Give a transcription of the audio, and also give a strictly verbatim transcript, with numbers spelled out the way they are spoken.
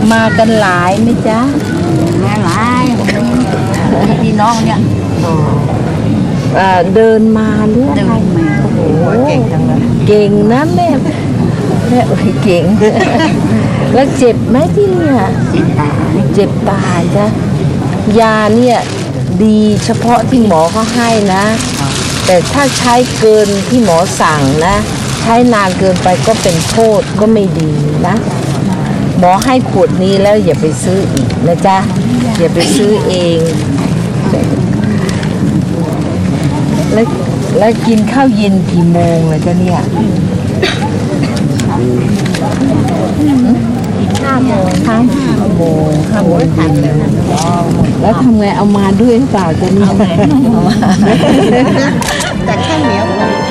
มากันหลายไหมจ๊ะมาหลายพี่น้องเนี่ยเดินมาหรืออะไรโอ้โหเก่งจังเลยเก่งนะแม่แม่เก่งแล้วเจ็บไหมที่เนี่ยเจ็บตาจ้ะยาเนี่ยดีเฉพาะที่หมอเขาให้นะแต่ถ้าใช้เกินที่หมอสั่งนะใช้นานเกินไปก็เป็นโทษก็ไม่ดีนะหมอให้ขวดนี้แล้วอย่าไปซื้ออีกนะจ๊ะอย่าไปซื้อเองแล้วแล้วกินข้าวเย็นกี่โมงเลยจ๊ะเนี่ยห้าโมงห้าโมงห้าโมงเย็นแล้วทำไงเอามาด้วยหรือเปล่าจ๊ะเนี่ยแต่แค่เหนียว